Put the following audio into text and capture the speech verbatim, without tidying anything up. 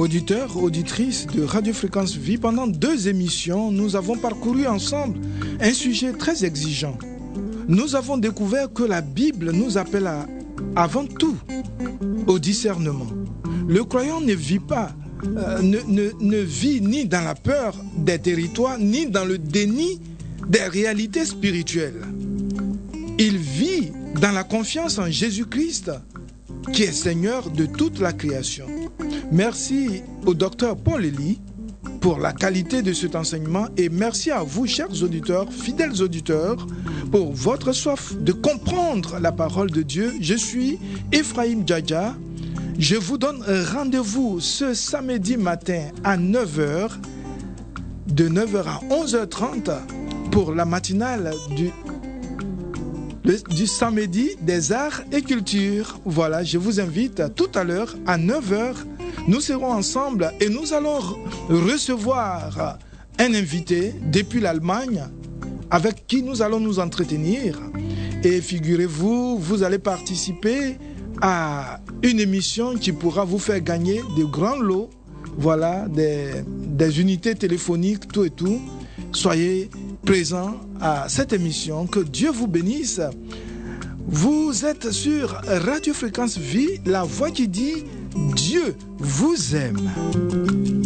Auditeurs, auditrices de Radio Fréquence Vie, pendant deux émissions, nous avons parcouru ensemble un sujet très exigeant. Nous avons découvert que la Bible nous appelle à, avant tout au discernement. Le croyant ne vit pas, euh, ne, ne, ne vit ni dans la peur des territoires, ni dans le déni des réalités spirituelles. Il vit dans la confiance en Jésus-Christ, qui est Seigneur de toute la création. Merci au docteur Paul Elie pour la qualité de cet enseignement et merci à vous, chers auditeurs, fidèles auditeurs, pour votre soif de comprendre la parole de Dieu. Je suis Ephraim Djadja. Je vous donne rendez-vous ce samedi matin à neuf heures, de neuf heures à onze heures trente pour la matinale du, le, du samedi des arts et cultures. Voilà, je vous invite tout à l'heure à neuf heures. Nous serons ensemble et nous allons recevoir un invité depuis l'Allemagne avec qui nous allons nous entretenir. Et figurez-vous, vous allez participer à une émission qui pourra vous faire gagner de grands lots, voilà, des, des unités téléphoniques, tout et tout. Soyez présents à cette émission. Que Dieu vous bénisse. Vous êtes sur Radio Fréquence Vie, la voix qui dit Dieu vous aime.